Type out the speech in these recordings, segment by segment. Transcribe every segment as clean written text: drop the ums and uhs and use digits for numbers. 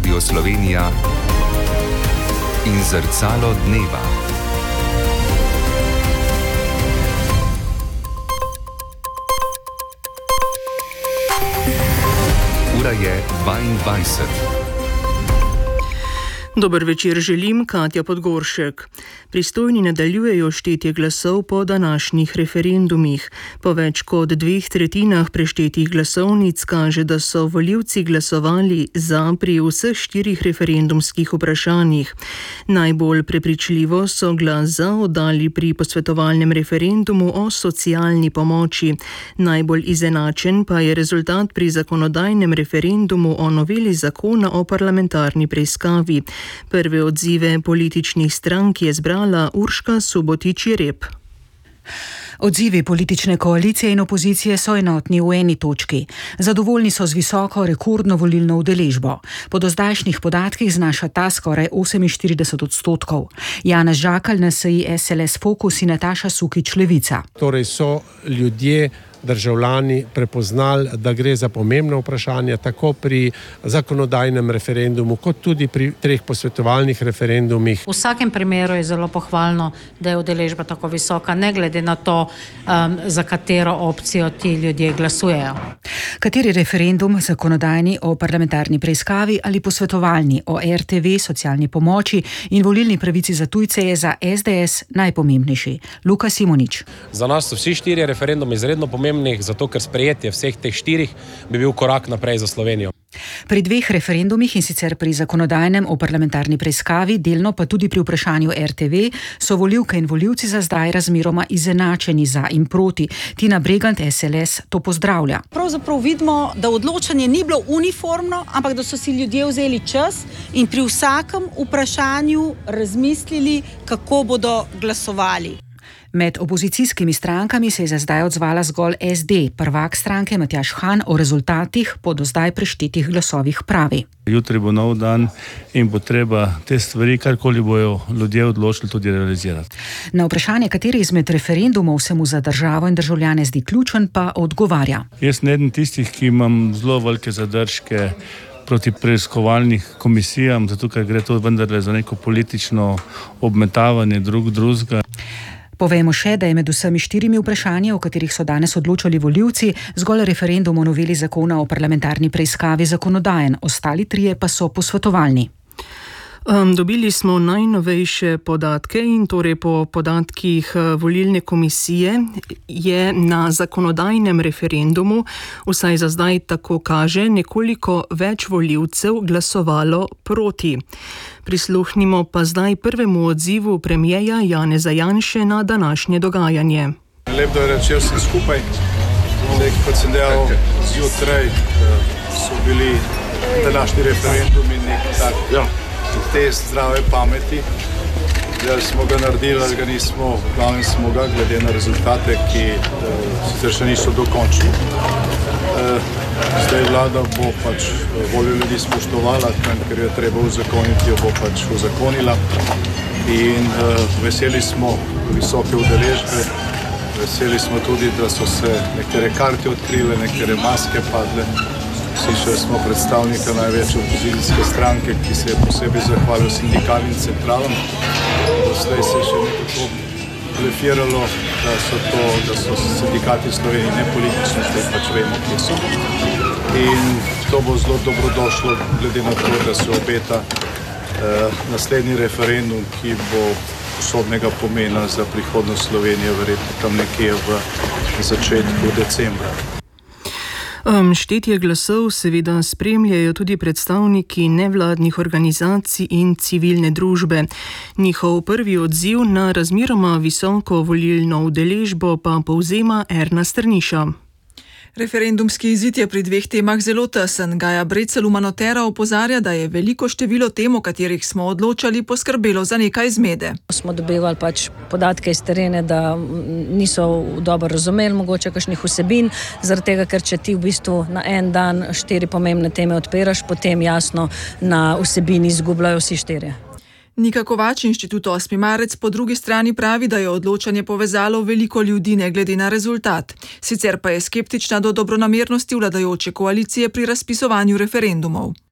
Radio Slovenija in Zrcalo dneva. Ura je 22. Dober večer želim, Katja Podgoršek. Pristojni nadaljujejo štetje glasov po današnjih referendumih. Po več kot 2/3 preštetih glasovnic kaže, da so volivci glasovali za pri vseh 4 referendumskih vprašanjih. Najbolj prepričljivo so glas za oddali pri posvetovalnem referendumu o socialni pomoči. Najbolj izenačen pa je rezultat pri zakonodajnem referendumu o noveli zakona o parlamentarni preiskavi. Prve odzive političnih strank je zbrala Urška Subotič-Jereb. Odzivi politične koalicije in opozicije so enotni v eni točki. Zadovoljni so z visoko rekordno volilno udeležbo. Po dozdajšnjih podatkih znaša ta skoraj 48%. Janez Žakelj na seji SLS Fokus in Nataša Sukič Levica. Torej so ljudje, državljani prepoznali, da gre za pomembno vprašanje tako pri zakonodajnem referendumu, kot tudi pri 3 posvetovalnih referendumih. V vsakem primeru je zelo pohvalno, da je udeležba tako visoka, ne glede na to, za katero opcijo ti ljudje glasujejo. Kateri referendum, zakonodajni o parlamentarni preiskavi ali posvetovalni o RTV, socialni pomoči in volilni pravici za tujce je za SDS najpomembnejši? Luka Simonič. Za nas so vsi 4 referendumi izredno pomembni, zato ker sprejetje vseh teh 4 bi bil korak naprej za Slovenijo. Pri 2 referendumih, in sicer pri zakonodajnem o parlamentarni preiskavi, delno pa tudi pri vprašanju RTV, so volivke in volivci za zdaj razmeroma izenačeni za in proti. Tina Bregant, SLS, to pozdravlja. Pravzaprav vidimo, da odločanje ni bilo uniformno, ampak da so si ljudje vzeli čas in pri vsakem vprašanju razmislili, kako bodo glasovali. Med opozicijskimi strankami se je za zdaj odzvala zgolj SD. Prvak stranke Matjaž Han o rezultatih po do zdaj preštetih glasovih pravi. Jutri bo nov dan in bo treba te stvari, karkoli bojo ljudje odločili, tudi realizirati. Na vprašanje, kateri izmed referendumov se mu za državo in državljane zdi ključen, pa odgovarja. Jaz sem eden tistih, ki imam zelo velike zadržke proti preiskovalnih komisijam, zato ker gre to vendarle za neko politično obmetavanje drugega. Povejmo še, da je med vsemi 4 vprašanji, o katerih so danes odločali volivci, zgolj referendum o noveli zakona o parlamentarni preiskavi zakonodajen, ostali 3 pa so posvetovalni. Dobili smo najnovejše podatke in torej po podatkih volilne komisije je na zakonodajnem referendumu, vsaj za zdaj tako kaže, nekoliko več volivcev glasovalo proti. Prisluhnimo pa zdaj prvemu odzivu premierja Janeza Janše na današnje dogajanje. Lep večer vsem skupaj. Kot sem dejal, zjutraj so bili današnji referendumi nek tak test zdrave pameti. Da smo ga naredili, ali ga nismo, v glavnem smo ga, glede na rezultate, ki sicer še niso dokončni. Zdaj vlada bo pač voljo ljudi spoštovala, ker jo treba uzakoniti, jo bo pač uzakonila. In veseli smo visoke udeležbe, veseli smo tudi, da so se nekatere karte odkrile, nekatere maske padle. Slišali smo predstavnika največje opozicijske stranke, ki se je posebej zahvalil sindikalnim centralom. Doslej se je še nekako blefiralo, da so sindikati v Sloveniji nepolitični, zdaj pač vemo, kje so. In to bo zelo dobrodošlo, glede na to, da se obeta naslednji referendum, ki bo usodnega pomena za prihodnost Slovenije, verjetno tam nekje v začetku decembra. Štetje glasov seveda spremljajo tudi predstavniki nevladnih organizacij in civilne družbe. Njihov prvi odziv na razmeroma visoko volilno udeležbo pa povzema Erna Strniša. Referendumski izid je pri 2 temah zelo tesen. Gaja Brecelj Umanotera opozarja, da je veliko število tem, o katerih smo odločali, poskrbelo za nekaj zmede. Smo dobivali pač podatke iz terene, da niso dobro razumeli mogoče kakšnih vsebin, zaradi tega, ker če ti v bistvu na en dan 4 pomembne teme odpiraš, potem jasno na vsebini izgubljajo vsi 4. Nika Kovač, Inštitut 8. marec, po drugi strani pravi, da je odločanje povezalo veliko ljudi ne glede na rezultat. Sicer pa je skeptična do dobronamernosti vladajoče koalicije pri razpisovanju referendumov.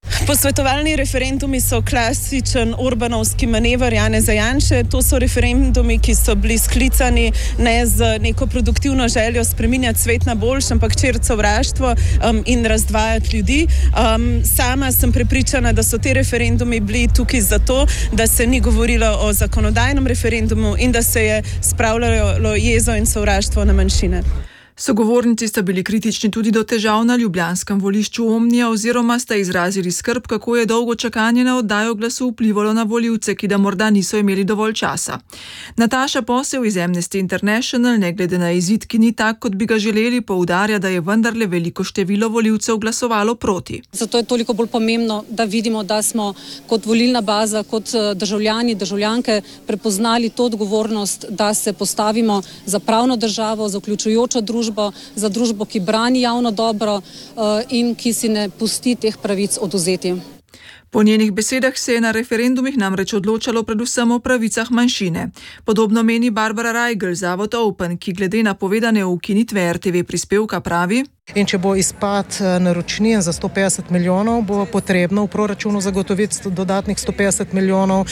Posvetovalni referendumi so klasičen Orbanovski manever Janeza Janše. To so referendumi, ki so bili sklicani ne z neko produktivno željo spreminjati svet na boljše, ampak širiti sovraštvo in razdvajati ljudi. Sama sem prepričana, da so te referendumi bili tukaj zato, da se ni govorilo o zakonodajnem referendumu in da se je spravljalo jezo in sovraštvo na manjšine. Sogovornici sta bili kritični tudi do težav na ljubljanskem volišču Omnija oziroma sta izrazili skrb, kako je dolgo čakanje na oddajo glasu vplivalo na volivce, ki da morda niso imeli dovolj časa. Nataša Posel iz Amnesty International, ne glede na izid, ki ni tak, kot bi ga želeli, poudarja, da je vendarle veliko število volivcev glasovalo proti. Zato je toliko bolj pomembno, da vidimo, da smo kot volilna baza, kot državljani, državljanke prepoznali to odgovornost, da se postavimo za pravno državo, za vključujočo družbo, za družbo, ki brani javno dobro in ki si ne pusti teh pravic odvzeti. Po njenih besedah se je na referendumih namreč odločalo predvsem o pravicah manjšine. Podobno meni Barbara Rajgl, zavod Open, ki glede na povedane ukinitve RTV prispevka pravi: In če bo izpad naročnin za 150 milijonov, bo potrebno v proračunu zagotoviti dodatnih 150 milijonov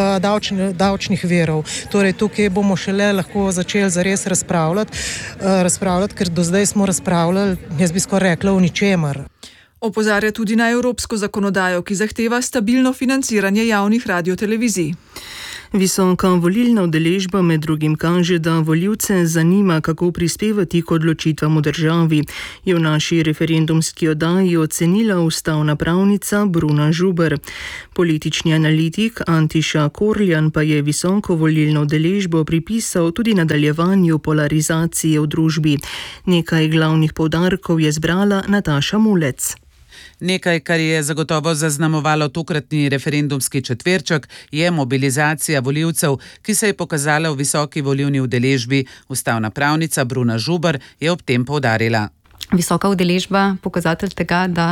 davčnih virov. Torej tukaj bomo šele lahko začeli zares razpravljati, ker do zdaj smo razpravljali, jaz bi skoraj rekla, o ničemer. Opozarja tudi na evropsko zakonodajo, ki zahteva stabilno financiranje javnih radiotelevizij. Visoka volilna udeležba med drugim kaže, da volivce zanima, kako prispevati k odločitvam v državi, je v naši referendumski oddaji ocenila ustavna pravnica Bruna Žuber. Politični analitik Antiša Korljan pa je visoko volilno udeležbo pripisal tudi nadaljevanju polarizacije v družbi. Nekaj glavnih poudarkov je zbrala Nataša Mulec. Nekaj, kar je zagotovo zaznamovalo tokratni referendumski četverček, je mobilizacija volivcev, ki se je pokazala v visoki volilni udeležbi. Ustavna pravnica Bruna Žuber je ob tem poudarila. Visoka udeležba, pokazatelj tega, da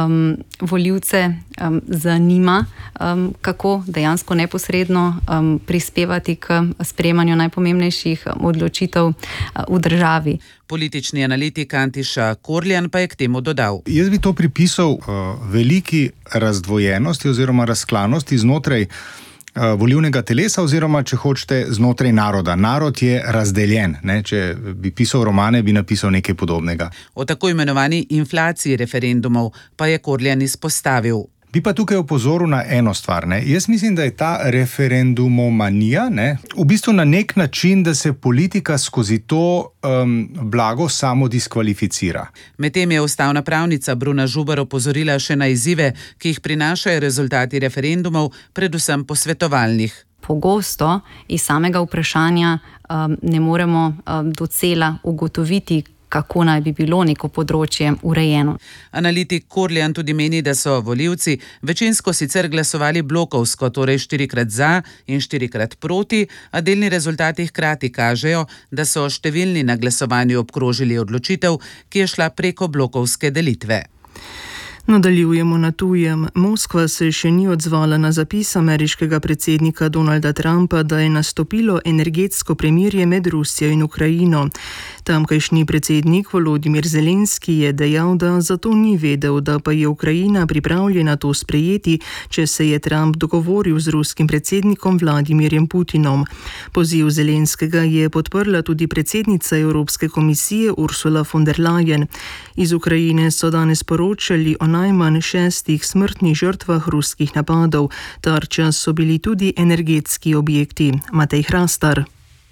volivce zanima, kako dejansko neposredno prispevati k sprejemanju najpomembnejših odločitev v državi. Politični analitik Antiša Korljan pa je k temu dodal. Jaz bi to pripisal veliki razdvojenosti oziroma razklanosti znotraj volilnega telesa oziroma, če hočete, znotraj naroda. Narod je razdeljen. Če bi pisal romane, bi napisal nekaj podobnega. O tako imenovani inflaciji referendumov pa je Korljan izpostavil. Bi pa tukaj opozoril na eno stvar. Jaz mislim, da je ta referendumomanija v bistvu na nek način, da se politika skozi to blago samo diskvalificira. Medtem je ustavna pravnica Bruna Žuber opozorila še na izzive, ki jih prinašajo rezultati referendumov, predvsem posvetovalnih. Pogosto iz samega vprašanja ne moremo docela ugotoviti, kako naj bi bilo neko področje urejeno. Analitik Korljan tudi meni, da so volivci večinsko sicer glasovali blokovsko, torej 4-krat za in 4-krat proti, a delni rezultati hkrati kažejo, da so številni na glasovanju obkrožili odločitev, ki je šla preko blokovske delitve. Nadaljujemo na tujem. Moskva se še ni odzvala na zapis ameriškega predsednika Donalda Trumpa, da je nastopilo energetsko premirje med Rusijo in Ukrajino. Tamkajšnji predsednik Volodimir Zelenski je dejal, da zato ni vedel, da pa je Ukrajina pripravljena to sprejeti, če se je Trump dogovoril z ruskim predsednikom Vladimirjem Putinom. Poziv Zelenskega je podprla tudi predsednica Evropske komisije Ursula von der Leyen. Iz Ukrajine so danes poročali o najmanj 6 smrtnih žrtvah ruskih napadov. Tarča so bili tudi energetski objekti. Matej Hrastar.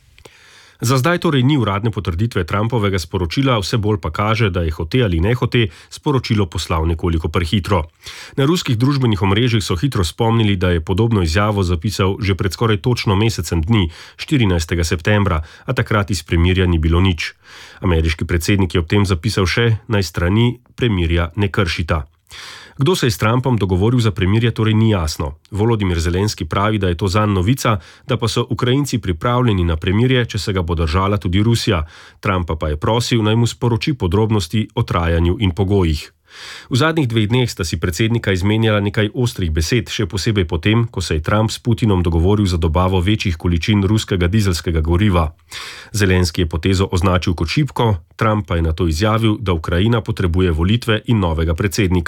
Za zdaj torej ni uradne potrditve Trumpovega sporočila, vse bolj pa kaže, da je hote ali nehote sporočilo poslal nekoliko prehitro. Na ruskih družbenih omrežjih so hitro spomnili, da je podobno izjavo zapisal že pred skoraj točno mesecem dni, 14. septembra, a takrat iz premirja ni bilo nič. Ameriški predsednik je ob tem zapisal še, naj strani premirja ne kršita. Kdo se je s Trumpom dogovoril za premirje, torej ni jasno. Volodimir Zelenski pravi, da je to zanj novica, da pa so Ukrajinci pripravljeni na premirje, če se ga bo držala tudi Rusija. Trumpa pa je prosil, naj mu sporoči podrobnosti o trajanju in pogojih. V zadnjih 2 dneh sta si predsednika izmenjala nekaj ostrih besed, še posebej potem, ko se je Trump s Putinom dogovoril za dobavo večjih količin ruskega dizelskega goriva. Zelenski je potezo označil kot šibko, Trump pa je nato izjavil, da Ukrajina potrebuje volitve in novega predsednika.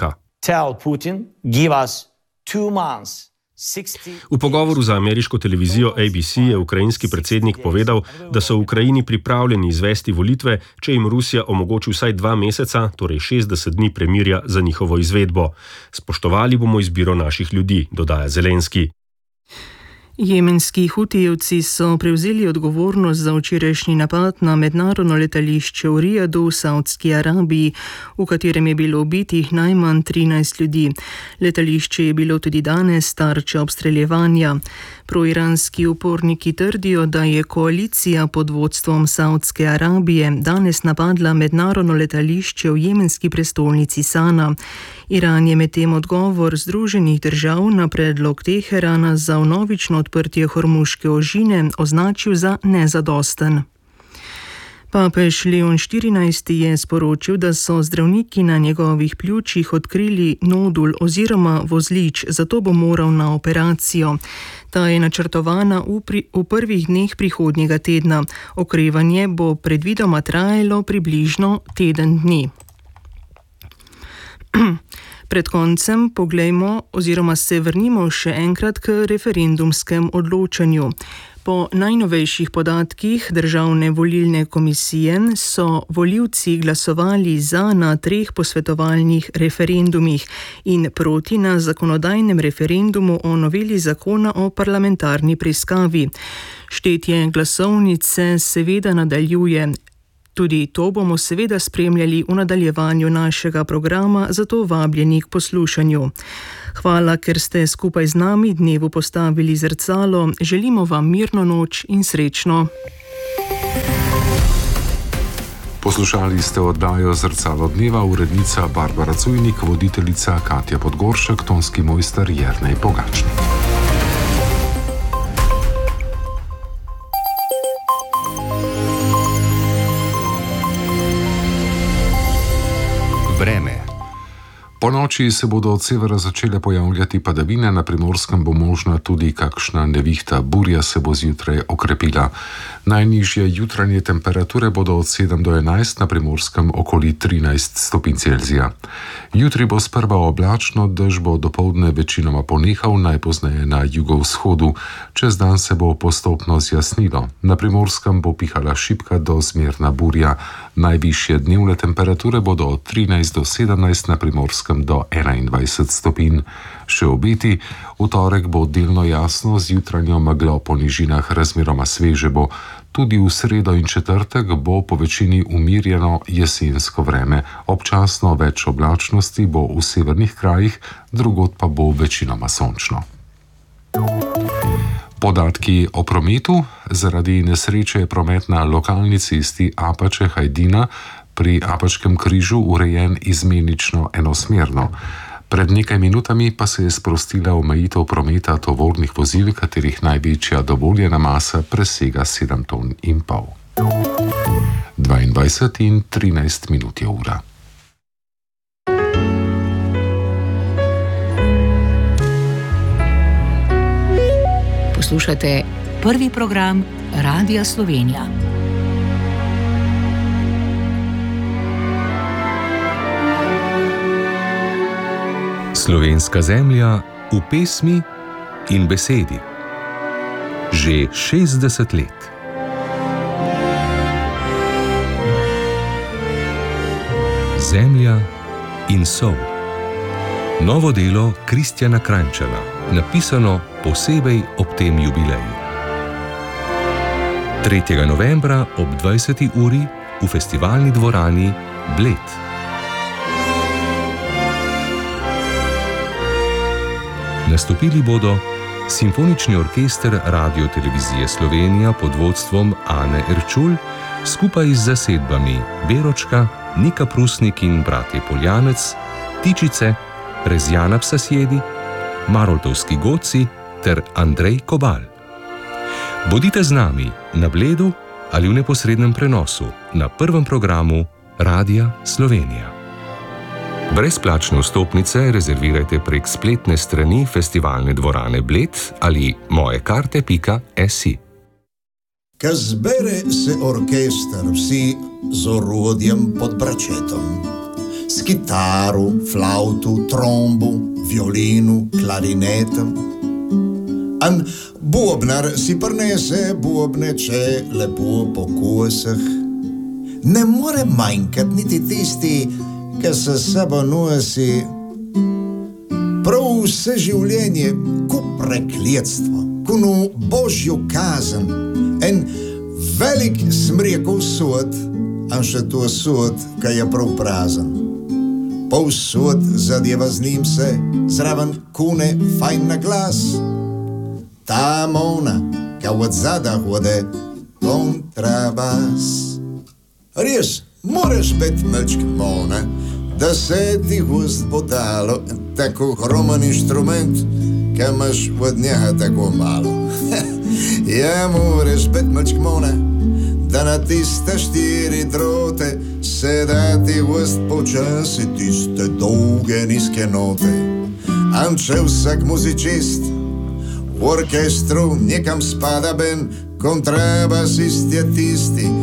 tell Putin, give us 2 months. V pogovoru za ameriško televizijo ABC je ukrajinski predsednik povedal, da so v Ukrajini pripravljeni izvesti volitve, če jim Rusija omogoči vsaj 2 meseca, torej 60 dni premirja za njihovo izvedbo. Spoštovali bomo izbiro naših ljudi, dodaja Zelenski. Jemenski hutijevci so prevzeli odgovornost za včerajšnji napad na mednarodno letališče v Rijadu v Saudski Arabiji, v katerem je bilo ubitih najmanj 13 ljudi. Letališče je bilo tudi danes tarča obstreljevanja. Proiranski uporniki trdijo, da je koalicija pod vodstvom Saudske Arabije danes napadla mednarodno letališče v jemenski prestolnici Sana. Iran je medtem odgovor Združenih držav na predlog Teherana za vnovično odprtje Hormuške ožine označil za nezadosten. Papež Leon XIV je sporočil, da so zdravniki na njegovih pljučih odkrili nodul oziroma vozlič, zato bo moral na operacijo. Ta je načrtovana v prvih dneh prihodnjega tedna. Okrevanje bo predvidoma trajalo približno teden dni. Pred koncem poglejmo oziroma se vrnimo še enkrat k referendumskem odločanju. Po najnovejših podatkih Državne volilne komisije so volivci glasovali za na 3 posvetovalnih referendumih in proti na zakonodajnem referendumu o noveli zakona o parlamentarni preiskavi. Štetje glasovnice seveda nadaljuje. Tudi to bomo seveda spremljali v nadaljevanju našega programa, zato vabljeni k poslušanju. Hvala, ker ste skupaj z nami dnevu postavili zrcalo. Želimo vam mirno noč in srečno. Poslušali ste oddajo Zrcalo dneva, urednica Barbara Cujnik, voditeljica Katja Podgoršek, tonski mojster Jernej Pogačnik. Vreme. Po noči se bodo od severa začele pojavljati padavine, na Primorskem bo možna tudi kakšna nevihta, burja se bo zjutraj okrepila. Najnižje jutranje temperature bodo od 7 do 11, na Primorskem okoli 13 stopinj Celzija. Jutri bo sprva oblačno, dež bo dopoldne večinoma ponehal, najpozneje na jugovzhodu. Čez dan se bo postopno zjasnilo. Na Primorskem bo pihala šibka do zmerna burja. Najvišje dnevne temperature bodo od 13 do 17, na Primorskem do 21 stopinj. Še obeti, v torek bo delno jasno, z jutranjo meglo po nižinah razmeroma sveže bo. Tudi v sredo in četrtek bo po večini umirjeno jesensko vreme. Občasno več oblačnosti bo v severnih krajih, drugod pa bo večinoma sončno. Podatki o prometu. Zaradi nesreče je promet na lokalni cesti Apače-Hajdina pri Apačkem križu urejen izmenično enosmerno. Pred nekaj minutami pa se je sprostila omejitev prometa tovornih vozil, katerih največja dovoljena masa presega 7,5 ton. 22 in 13 minut je ura. Poslušate prvi program Radia Slovenija. Slovenska zemlja v pesmi in besedi. Že 60 let. Zemlja in sol. Novo delo Kristjana Kranjčana, napisano posebej ob tem jubileju. 3. novembra ob 20. uri v festivalni dvorani Bled. Nastopili bodo Simfonični orkester Radio-televizije Slovenija pod vodstvom Ane Erčul skupaj z zasedbami Beročka, Nika Prusnik in bratje Poljanec, Tičice, Rezjana Psasjedi, Maroltovski Goci ter Andrej Kobal. Bodite z nami na Bledu ali v neposrednem prenosu na prvem programu Radia Slovenija. Brezplačne vstopnice rezervirajte prek spletne strani festivalne dvorane Bled ali mojekarte.si. Ko zbere se orkester, vsi z orodjem pod bračetom, s kitaro, flautu, trombu, violinu, klarinetom. An bobnar si prinese bobne, če lepo po kosah. Ne more manjkat niti tisti, ki se sabo nosi. Prav vse življenje, ko prekletstvo, ko no božjo kazen, en velik smrekov sod, a še to sod, ki je prav prazen. Povsod zadeva z njim se, zraven kune fajn na glas. Ta mona, ki od zada hode, kontrabas. Res, moraš biti mečk mona, da se ti gost bo dalo tako hromen inštrument, ki imaš od njega tako malo. Ja, moraš biti mečk mona, da na tiste 4 drote se da ti gost počasi tiste dolge nizke note. An če vsak muzičist v orkestru nekam spada ben, kontrabasist je tisti,